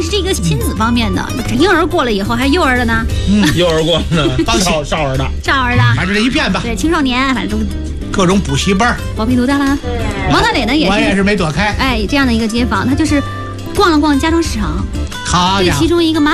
是这个亲子方面的，这婴儿过了以后还是幼儿的呢？ 幼儿过呢，少儿的， 少儿的， 反正这一片吧。 对，青少年反正都各种补习班， 包皮都大了。王大磊呢我也是没躲开。 哎，这样的一个街坊，他就是逛了逛家装市场， 好家伙， 对其中一个妈